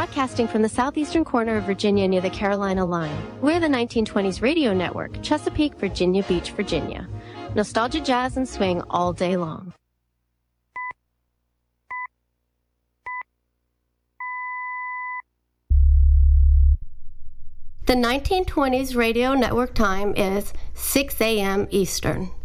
Broadcasting from the southeastern corner of Virginia near the Carolina line, we're the 1920s radio network, Chesapeake, Virginia Beach, Virginia. Nostalgia, jazz, and swing all day long. The 1920s radio network time is 6 a.m. Eastern.